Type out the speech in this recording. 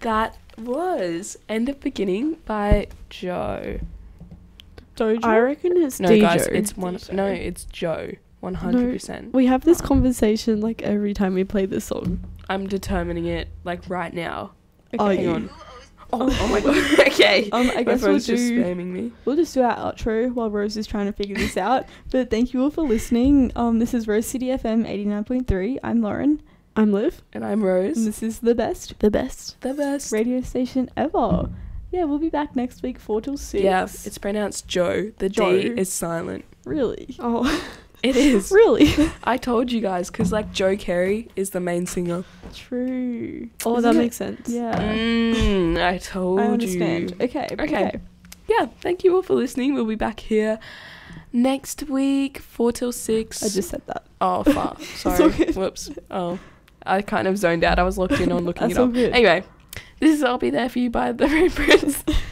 That was End of Beginning by Joe. Dojo? I reckon it's No, Dejo. guys, it's Joe. 100%. We have this conversation like every time we play this song. I'm determining it like right now. Okay. Hang on. Oh my god. Okay. I My guess we'll phone's just spamming me. do our outro while Rose is trying to figure this out. But thank you all for listening. This is Rose City FM 89.3. I'm Lauren. I'm Liv. And I'm And Rose. this is the best The best. The best. radio station ever. Yeah, we'll be back next week 4 till 6. Yeah, it's pronounced Joe. The Joe. D is silent. Really? Oh, It is. Really? I told you guys, because like Joe Carey is the main singer. True. oh, Isn't that it? makes sense. Yeah. I told I understand. you. Okay. Okay. Yeah, thank you all for listening. We'll be back here next week, 4 till 6. I just said that. Oh, fuck. all Sorry. good. Whoops. Oh, I kind of zoned out. I was locked in on looking That's it all up. good. Anyway, this is I'll Be There For You by The Rain Prince.